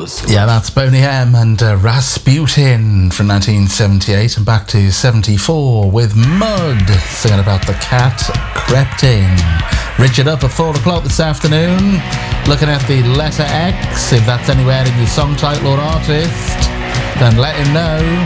News. Yeah, that's Boney M and Rasputin from 1978, and back to 74 with Mud singing about the cat crept in. Richard up at 4 o'clock this afternoon, looking at the letter X. If that's anywhere in your song title or artist, then let him know.